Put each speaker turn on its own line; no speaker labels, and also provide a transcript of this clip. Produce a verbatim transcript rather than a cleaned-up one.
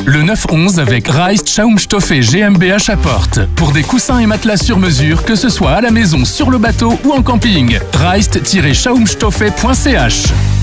Le neuf onze avec Reist Schaumstoffe G m B H à porte. Pour des coussins et matelas sur mesure, que ce soit à la maison, sur le bateau ou en camping. reist tiret schaumstoffe point c h